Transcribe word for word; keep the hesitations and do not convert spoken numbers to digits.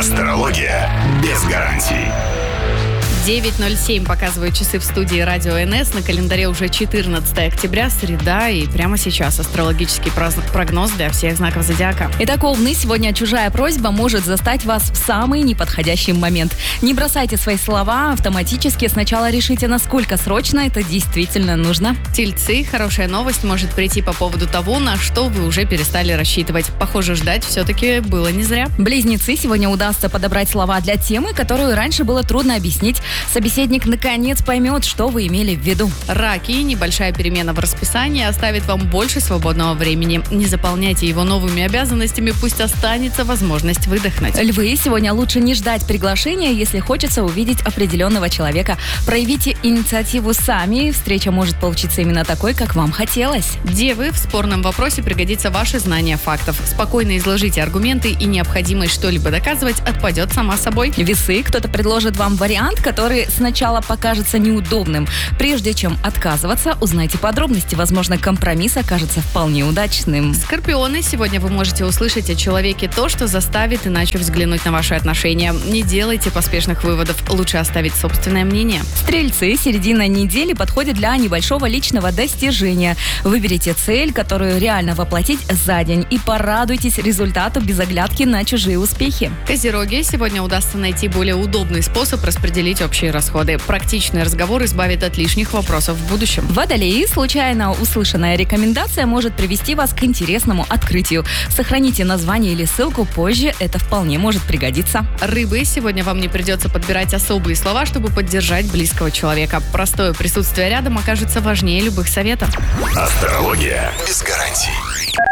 Астрология без гарантий. девять ноль семь показывают часы в студии Радио эн эс. На календаре уже четырнадцатое октября, среда. И прямо сейчас астрологический прогноз для всех знаков зодиака. Итак, Овны, сегодня чужая просьба может застать вас в самый неподходящий момент. Не бросайте свои слова автоматически. Сначала решите, насколько срочно это действительно нужно. Тельцы, хорошая новость может прийти по поводу того, на что вы уже перестали рассчитывать. Похоже, ждать все-таки было не зря. Близнецы, сегодня удастся подобрать слова для темы, которую раньше было трудно объяснить. Собеседник наконец поймет, что вы имели в виду. Раки, небольшая перемена в расписании оставит вам больше свободного времени. Не заполняйте его новыми обязанностями, пусть останется возможность выдохнуть. Львы, сегодня лучше не ждать приглашения, если хочется увидеть определенного человека. Проявите инициативу сами, встреча может получиться именно такой, как вам хотелось. Девы, в спорном вопросе пригодится ваше знание фактов. Спокойно изложите аргументы, и необходимость что-либо доказывать отпадет сама собой. Весы, кто-то предложит вам вариант, который который сначала покажется неудобным. Прежде чем отказываться, узнайте подробности. Возможно, компромисс окажется вполне удачным. Скорпионы, сегодня вы можете услышать о человеке то, что заставит иначе взглянуть на ваши отношения. Не делайте поспешных выводов. Лучше оставить собственное мнение. Стрельцы, середина недели подходит для небольшого личного достижения. Выберите цель, которую реально воплотить за день, и порадуйтесь результату без оглядки на чужие успехи. Козероги, сегодня удастся найти более удобный способ распределить общие расходы. Практичный разговор избавит от лишних вопросов в будущем. Водолеи, случайно услышанная рекомендация может привести вас к интересному открытию. Сохраните название или ссылку позже, это вполне может пригодиться. Рыбы, сегодня вам не придется подбирать особые слова, чтобы поддержать близкого человека. Простое присутствие рядом окажется важнее любых советов. Астрология без гарантий.